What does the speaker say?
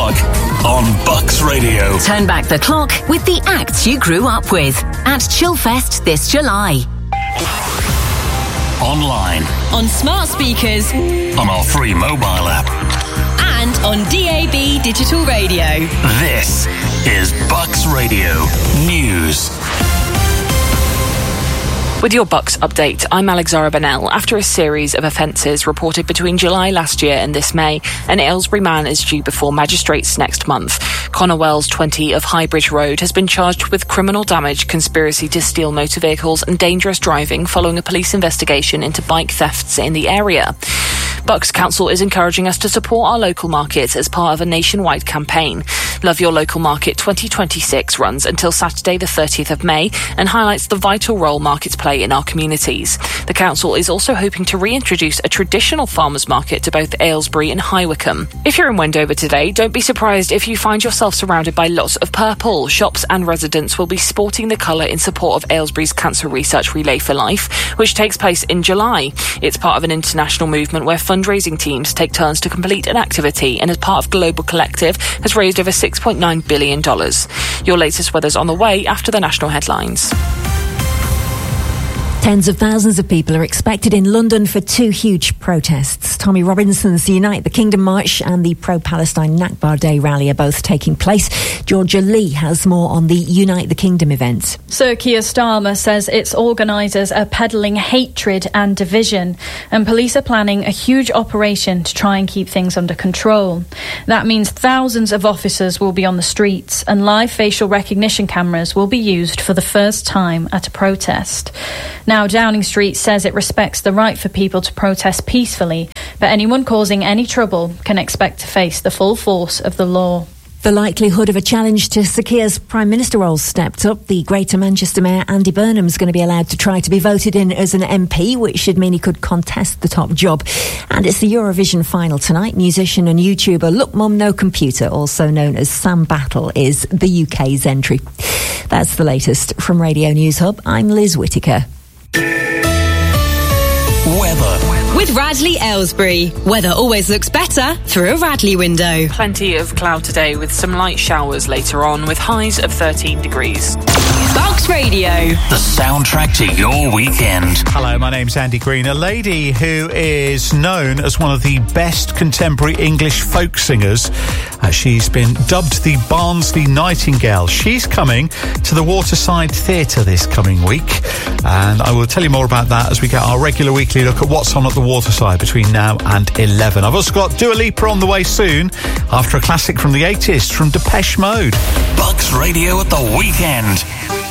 o'clock on Bucks Radio. Turn back the clock with the acts you grew up with at Chillfest this July. Online. On smart speakers. On our free mobile app. And on DAB digital radio. This is Bucks Radio News. With your Bucks update, I'm Alexandra Bennell. After a series of offences reported between July last year and this May, an Aylesbury man is due before magistrates next month. Connor Wells, 20, of Highbridge Road, has been charged with criminal damage, conspiracy to steal motor vehicles and dangerous driving following a police investigation into bike thefts in the area. Bucks Council is encouraging us to support our local markets as part of a nationwide campaign. Love Your Local Market 2026 runs until Saturday the 30th of May and highlights the vital role markets play in our communities. The council is also hoping to reintroduce a traditional farmers market to both Aylesbury and High Wycombe. If you're in Wendover today, don't be surprised if you find yourself surrounded by lots of purple. Shops and residents will be sporting the colour in support of Aylesbury's Cancer Research Relay for Life, which takes place in July. It's part of an international movement where fundraising teams take turns to complete an activity and as part of Global Collective has raised over $6.9 billion. Your latest weather's on the way after the national headlines. Tens of thousands of people are expected in London for two huge protests. Tommy Robinson's Unite the Kingdom March and the pro-Palestine Nakba Day rally are both taking place. Georgia Lee has more on the Unite the Kingdom event. Sir Keir Starmer says its organisers are peddling hatred and division, and police are planning a huge operation to try and keep things under control. That means thousands of officers will be on the streets and live facial recognition cameras will be used for the first time at a protest. Now, Downing Street says it respects the right for people to protest peacefully, but anyone causing any trouble can expect to face the full force of the law. The likelihood of a challenge to Sir Keir's Prime Minister role stepped up. The Greater Manchester Mayor Andy Burnham is going to be allowed to try to be voted in as an MP, which should mean he could contest the top job. And it's the Eurovision final tonight. Musician and YouTuber Look Mum No Computer, also known as Sam Battle, is the UK's entry. That's the latest from Radio News Hub. I'm Liz Whittaker. Weather. With Radley Aylesbury. Weather always looks better through a Radley window. Plenty of cloud today with some light showers later on with highs of 13 degrees. Bucks Radio. The soundtrack to your weekend. Hello, my name's Andy Green. A lady who is known as one of the best contemporary English folk singers. She's been dubbed the Barnsley Nightingale. She's coming to the Waterside Theatre this coming week. And I will tell you more about that as we get our regular weekly look at what's on at the Waterside between now and 11. I've also got Dua Lipa on the way soon after a classic from the 80s from Depeche Mode. Bucks Radio at the weekend.